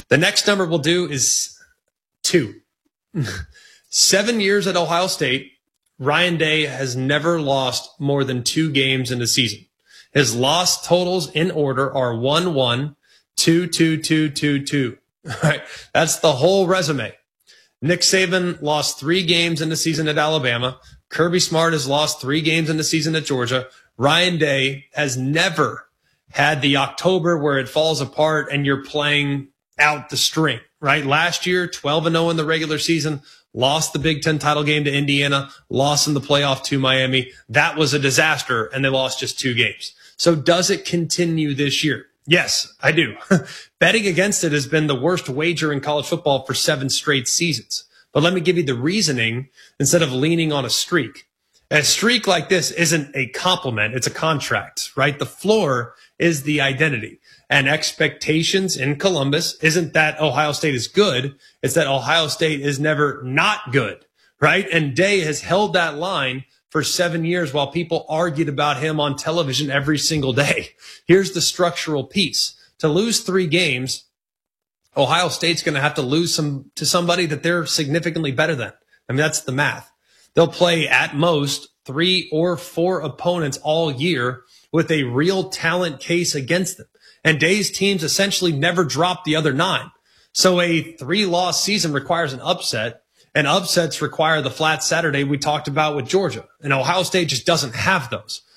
The next number we'll do is 2. 7 years at Ohio State, Ryan Day has never lost more than 2 games in the season. His loss totals in order are 1-1, 2-2, 2-2. Right? That's the whole resume. Nick Saban lost 3 games in the season at Alabama. Kirby Smart has lost 3 games in the season at Georgia. Ryan Day has never had the October where it falls apart and you're playing out the string, right? Last year, 12-0 in the regular season, lost the Big Ten title game to Indiana, lost in the playoff to Miami. That was a disaster, and they lost just 2 games. So does it continue this year? Yes, I do. Betting against it has been the worst wager in college football for 7 straight seasons. But let me give you the reasoning instead of leaning on a streak. A streak like this isn't a compliment. It's a contract, right? The floor is the identity. And expectations in Columbus isn't that Ohio State is good. It's that Ohio State is never not good, right? And Day has held that line for 7 years while people argued about him on television every single day. Here's the structural piece. To lose 3 games, Ohio State's going to have to lose to somebody that they're significantly better than. I mean, that's the math. They'll play at most 3 or 4 opponents all year with a real talent case against them. And Day's teams essentially never drop the other 9. So a 3-loss season requires an upset, and upsets require the flat Saturday we talked about with Georgia. And Ohio State just doesn't have those.